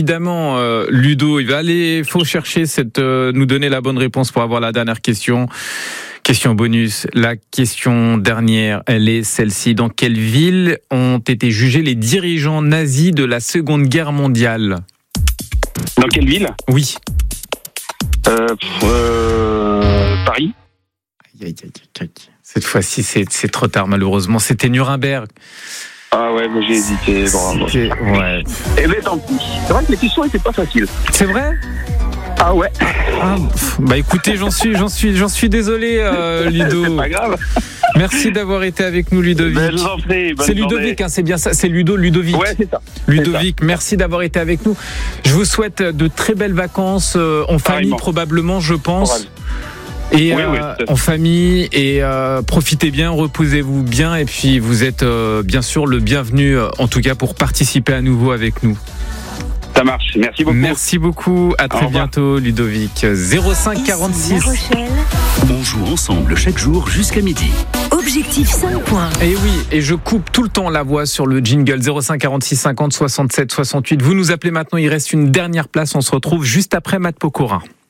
évidemment, Ludo, faut chercher nous donner la bonne réponse pour avoir la dernière question. Question bonus. La question dernière, elle est celle-ci. Dans quelle ville ont été jugés les dirigeants nazis de la Seconde Guerre mondiale ? Dans quelle ville ? Oui. Paris. Cette fois-ci, c'est trop tard, malheureusement. C'était Nuremberg. Ah ouais, mais j'ai hésité. Ouais. Eh ben tant pis. C'est vrai que les questions étaient pas faciles. C'est vrai ? Ah ouais. Bah écoutez, j'en suis désolé, Ludo. C'est pas grave. Merci d'avoir été avec nous, Ludovic. Ben, je vous en prie. C'est Ludovic, c'est bien ça. C'est Ludovic. Ouais, c'est ça. Ludovic, merci d'avoir été avec nous. Je vous souhaite de très belles vacances en famille, probablement, je pense. Et en famille, et profitez bien, reposez-vous bien, et puis vous êtes bien sûr le bienvenu, en tout cas pour participer à nouveau avec nous. Ça marche, merci beaucoup. Merci beaucoup, à très bientôt, Ludovic. 05 46. On joue ensemble chaque jour jusqu'à midi. Objectif 5 points. Et oui, et je coupe tout le temps la voix sur le jingle 05 46 50 67 68. Vous nous appelez maintenant, il reste une dernière place, on se retrouve juste après Matt Pokora.